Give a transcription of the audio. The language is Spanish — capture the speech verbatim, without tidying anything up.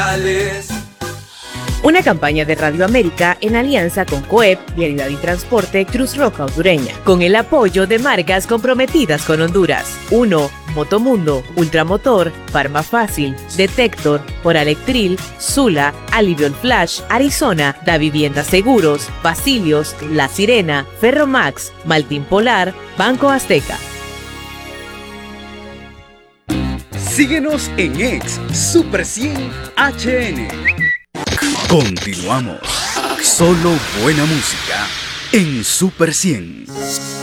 Rosales. Una campaña de Radio América en alianza con COEP, Vialidad y Transporte Cruz Roja Hondureña, con el apoyo de marcas comprometidas con Honduras. uno. Motomundo, Ultramotor, Farma Fácil, Detector, Oralectril, Zula, Alivion Flash, Arizona, Da Vivienda Seguros, Basilios, La Sirena, Ferromax, Maltín Polar, Banco Azteca. Síguenos en X Super cien H N. Continuamos. Solo buena música en Super cien.